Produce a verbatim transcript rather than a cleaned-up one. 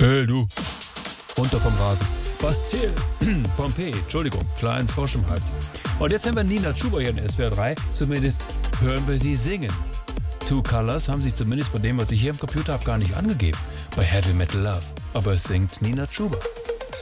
Hey du, runter vom Rasen. Bastille, Pompeii, Entschuldigung, kleinen Frosch im Hals. Und jetzt haben wir Nina Chuba hier in S W R drei, zumindest hören wir sie singen. Two Colors haben sie zumindest bei dem, was ich hier am Computer habe, gar nicht angegeben. Bei Heavy Metal Love. Aber es singt Nina Chuba.